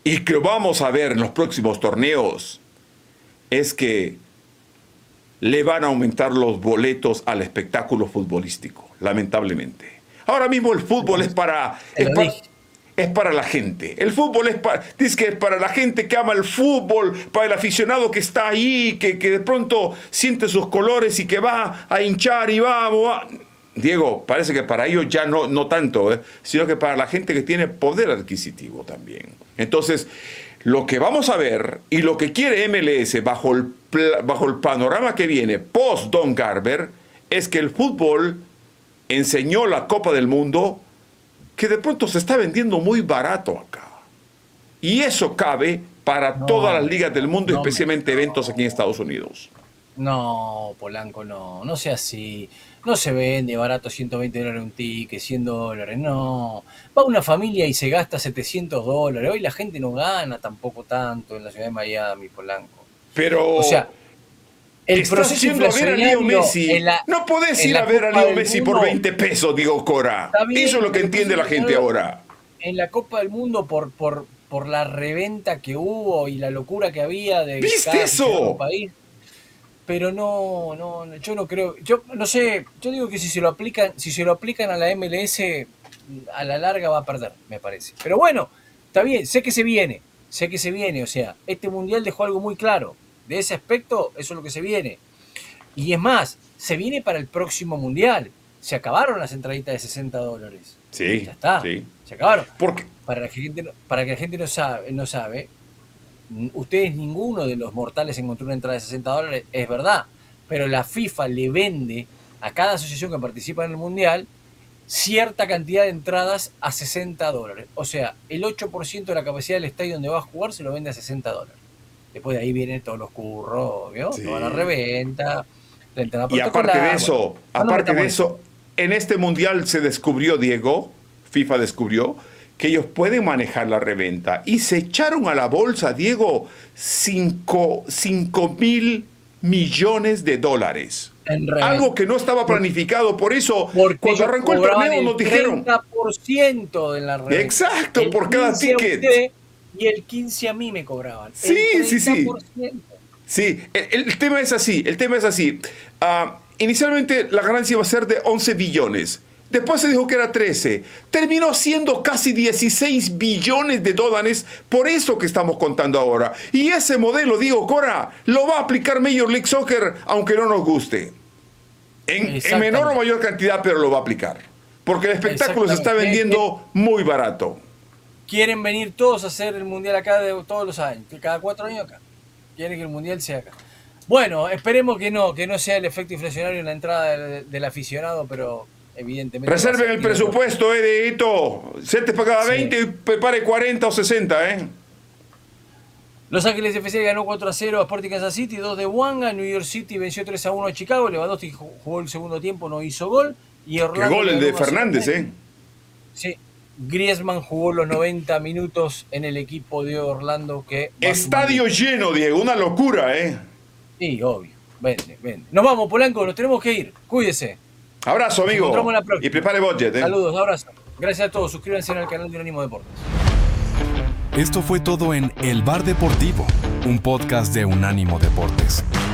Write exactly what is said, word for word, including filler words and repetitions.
y que vamos a ver en los próximos torneos es que le van a aumentar los boletos al espectáculo futbolístico, lamentablemente. Ahora mismo el fútbol es para, es para, es para la gente. El fútbol es para, dice que es para la gente que ama el fútbol, para el aficionado que está ahí, que, que de pronto siente sus colores y que va a hinchar y va, va. Diego, parece que para ellos ya no, no tanto, ¿eh? Sino que para la gente que tiene poder adquisitivo también. Entonces, lo que vamos a ver y lo que quiere M L S bajo el, bajo el panorama que viene post Don Garber es que el fútbol enseñó la Copa del Mundo que de pronto se está vendiendo muy barato acá. Y eso cabe para no, todas las ligas del mundo, no, especialmente no. eventos aquí en Estados Unidos. No, Polanco, no, no sea así. No se vende barato ciento veinte dólares un ticket, cien dólares, no. Va una familia y se gasta setecientos dólares. Hoy la gente no gana tampoco tanto en la ciudad de Miami, Polanco. Pero... O sea, el estás proceso yendo a ver a Leo Messi. La, no podés ir a ver a Leo Messi mundo, por veinte pesos, digo, Cora. Bien, eso es lo que entiende la gente ahora. En la Copa del Mundo, por, por, por la reventa que hubo y la locura que había de ¿viste cada eso? país. Pero no, no, yo no creo, yo no sé, yo digo que si se lo aplican, si se lo aplican a la M L S, a la larga va a perder, me parece. Pero bueno, está bien, sé que se viene, sé que se viene, o sea, este mundial dejó algo muy claro. De ese aspecto, eso es lo que se viene. Y es más, se viene para el próximo mundial. Se acabaron las entraditas de sesenta dólares. Sí, ya está, sí. Se acabaron. Porque para la gente, para que la gente no sabe, no sabe. Ustedes, ninguno de los mortales encontró una entrada de sesenta dólares, es verdad, pero la FIFA le vende a cada asociación que participa en el Mundial cierta cantidad de entradas a sesenta dólares. O sea, el ocho por ciento de la capacidad del estadio donde va a jugar se lo vende a sesenta dólares. Después de ahí vienen todos los curros, ¿vio? Sí. Toda la reventa, la entrada y aparte de eso, bueno, aparte de eso, en este Mundial se descubrió, Diego, FIFA descubrió, que ellos pueden manejar la reventa. Y se echaron a la bolsa, Diego, cinco mil millones de dólares. Algo que no estaba planificado. Por eso, porque cuando arrancó el torneo, nos dijeron... treinta por ciento de la reventa. Exacto, el por cada ticket. Y el quince a mí me cobraban. Sí, sí, sí. Sí, el, el tema es así. El tema es así. Uh, inicialmente, la ganancia iba a ser de once billones. Después se dijo que era trece. Terminó siendo casi dieciséis billones de dólares por eso que estamos contando ahora. Y ese modelo, digo, Cora, lo va a aplicar Major League Soccer aunque no nos guste. En, en menor o mayor cantidad, pero lo va a aplicar. Porque el espectáculo se está vendiendo muy barato. Quieren venir todos a hacer el Mundial acá de todos los años. Cada cuatro años acá. Quieren que el Mundial sea acá. Bueno, esperemos que no, que no sea el efecto inflacionario en la entrada del, del aficionado, pero... evidentemente. Reserven el presupuesto, eh, Dieguito. Sete para cada veinte sí. Y prepare cuarenta o sesenta, ¿eh? Los Ángeles F C ganó cuatro a cero a Sporting Kansas City, dos de Wanga. New York City venció tres a uno a Chicago. Lewandowski jugó el segundo tiempo, no hizo gol. Y Orlando. Qué gol el de Fernández, ¿eh? Sí. Griezmann jugó los noventa minutos en el equipo de Orlando. Que estadio lleno, Diego. Una locura, ¿eh? Sí, obvio. Vende, vende. Nos vamos, Polanco. Nos tenemos que ir. Cuídese. Abrazo, amigo. Nos encontramos la próxima. Y prepare budget, ¿eh? Saludos, abrazo. Gracias a todos. Suscríbanse al canal de Unánimo Deportes. Esto fue todo en El Bar Deportivo, un podcast de Unánimo Deportes.